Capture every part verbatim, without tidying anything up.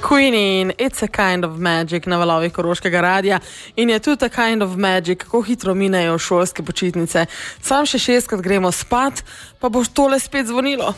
Queenie in It's a Kind of Magic na valovih Koroškega radia in je tudi a kind of magic, kako hitro minejo šolske počitnice. Sam še šestkrat gremo spat, pa bo tole spet zvonilo.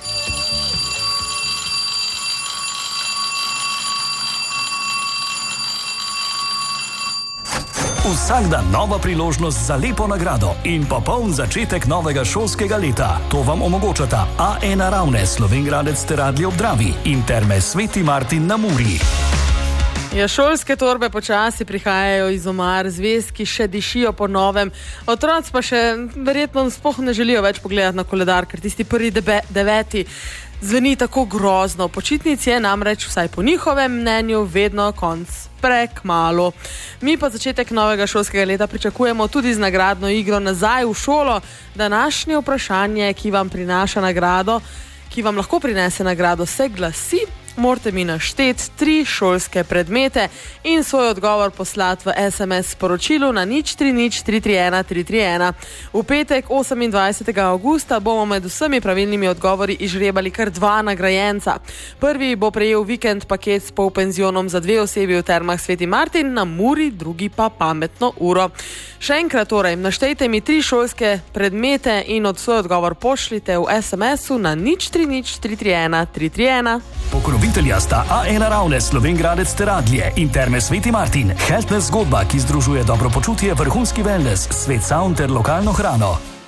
Vsak dan nova priložnost za lepo nagrado in popoln začetek novega šolskega leta. To vam omogočata A ena Ravne, Slovenj Gradec ter Radlje ob Dravi in Terme Sveti Martin na Muri. Ja, šolske torbe počasi prihajajo iz omar, zvezki še dišijo po novem, otroci pa še verjetno sploh ne želijo več pogledati na koledar, ker tisti prvi debe, deveti zveni tako grozno. Počitnic je namreč vsaj po njihovem mnenju vedno konc prekmalu. Mi pa začetek novega šolskega leta pričakujemo tudi z nagradno igro Nazaj v šolo. Današnje vprašanje, ki vam prinaša nagrado, ki vam lahko prinese nagrado, se glasi: morate mi našteti tri šolske predmete in svoj odgovor poslati v es em es sporočilu na nič tri nič tri tri ena tri tri ena. V petek, osemindvajsetega avgusta, bomo med vsemi pravilnimi odgovori izžrebali kar dva nagrajenca. Prvi bo prejel vikend paket s polpenzionom za dve osebi v Termah Sveti Martin na Muri, drugi pa pametno uro. Še enkrat torej, naštejte mi tri šolske predmete in od svoj odgovor pošljite v es em esu na nič tri nič tri tri ena tri tri ena. Pokrovitelja sta A ena Ravne, Slovenj Gradec ter Radlje in Terme Sveti Martin. Healthness zgodba, ki združuje dobro počutje, vrhunski wellness, svet sound ter lokalno hrano.